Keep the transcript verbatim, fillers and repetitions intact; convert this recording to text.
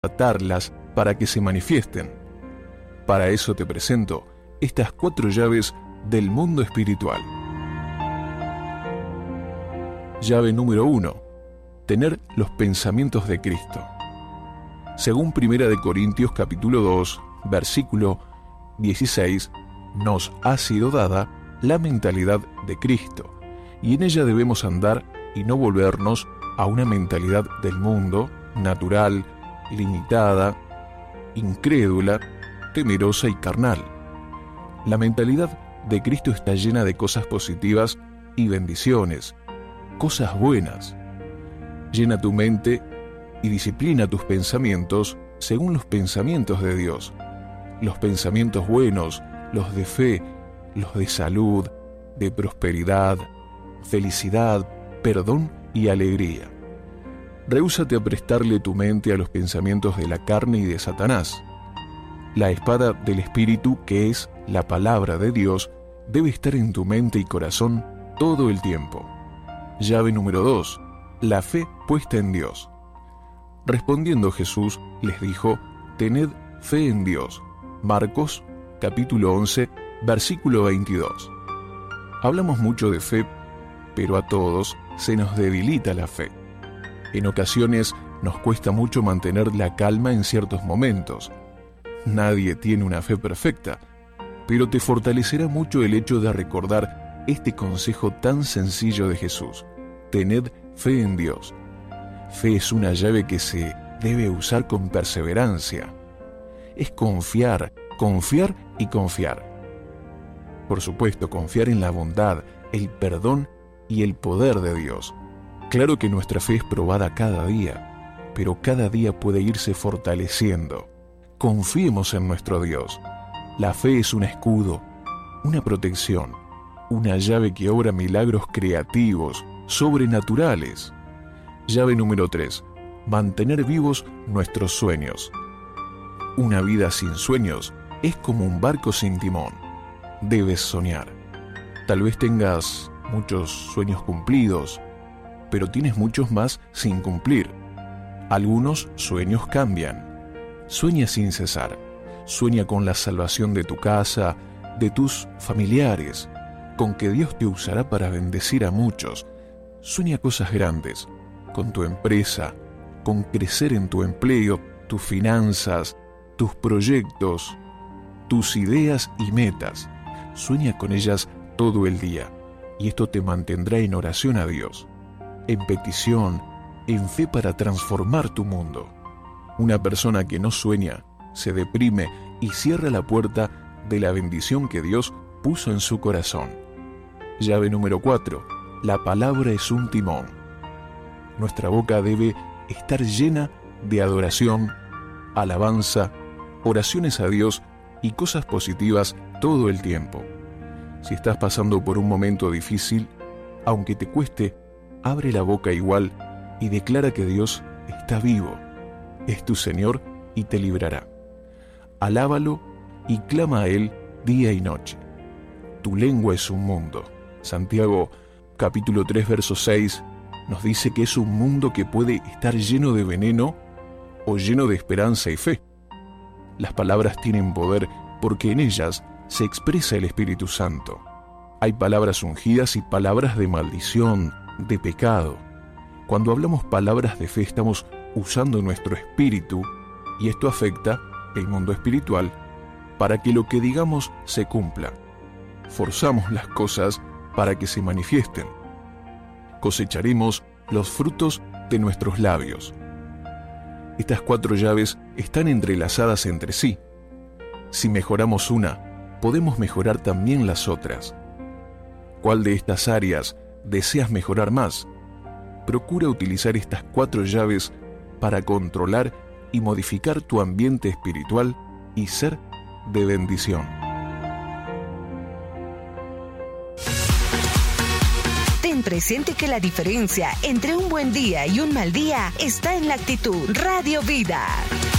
atarlas para que se manifiesten. Para eso te presento estas cuatro llaves del mundo espiritual. Llave número uno. Tener los pensamientos de Cristo. Según Primera de Corintios capítulo dos, versículo dieciséis, nos ha sido dada la mentalidad de Cristo, y en ella debemos andar y no volvernos a una mentalidad del mundo, natural, limitada, incrédula, temerosa y carnal. La mentalidad de Cristo está llena de cosas positivas y bendiciones, cosas buenas. Llena tu mente y disciplina tus pensamientos según los pensamientos de Dios. Los pensamientos buenos, los de fe, los de salud, de prosperidad, felicidad, perdón y alegría. Rehúsate a prestarle tu mente a los pensamientos de la carne y de Satanás. La espada del Espíritu, que es la palabra de Dios, debe estar en tu mente y corazón todo el tiempo. Llave número dos. La fe puesta en Dios. Respondiendo Jesús, les dijo: tened fe en Dios. Marcos, capítulo once, versículo veintidós. Hablamos mucho de fe, pero a todos se nos debilita la fe. En ocasiones nos cuesta mucho mantener la calma en ciertos momentos. Nadie tiene una fe perfecta, pero te fortalecerá mucho el hecho de recordar este consejo tan sencillo de Jesús: tened fe en Dios. Fe es una llave que se debe usar con perseverancia. Es confiar, confiar y confiar. Por supuesto, confiar en la bondad, el perdón y el poder de Dios. Claro que nuestra fe es probada cada día, pero cada día puede irse fortaleciendo. Confiemos en nuestro Dios. La fe es un escudo, una protección, una llave que obra milagros creativos, sobrenaturales. Llave número tres. Mantener vivos nuestros sueños. Una vida sin sueños es como un barco sin timón. Debes soñar. Tal vez tengas muchos sueños cumplidos, pero tienes muchos más sin cumplir. Algunos sueños cambian. Sueña sin cesar. Sueña con la salvación de tu casa, de tus familiares, con que Dios te usará para bendecir a muchos. Sueña cosas grandes, con tu empresa, con crecer en tu empleo, tus finanzas, tus proyectos, tus ideas y metas. Sueña con ellas todo el día, y esto te mantendrá en oración a Dios, en petición, en fe para transformar tu mundo. Una persona que no sueña se deprime y cierra la puerta de la bendición que Dios puso en su corazón. Llave número cuatro. La palabra es un timón. Nuestra boca debe estar llena de adoración, alabanza, oraciones a Dios y cosas positivas todo el tiempo. Si estás pasando por un momento difícil, aunque te cueste, abre la boca igual y declara que Dios está vivo, es tu Señor y te librará. Alábalo y clama a Él día y noche. Tu lengua es un mundo. Santiago capítulo tres, verso seis nos dice que es un mundo que puede estar lleno de veneno o lleno de esperanza y fe. Las palabras tienen poder porque en ellas se expresa el Espíritu Santo. Hay palabras ungidas y palabras de maldición, de pecado. Cuando hablamos palabras de fe estamos usando nuestro espíritu y esto afecta el mundo espiritual para que lo que digamos se cumpla. Forzamos las cosas para que se manifiesten. Cosecharemos los frutos de nuestros labios. Estas cuatro llaves están entrelazadas entre sí. Si mejoramos una, podemos mejorar también las otras. ¿Cuál de estas áreas deseas mejorar más? Procura utilizar estas cuatro llaves para controlar y modificar tu ambiente espiritual y ser de bendición. Ten presente que la diferencia entre un buen día y un mal día está en la actitud. Radio Vida.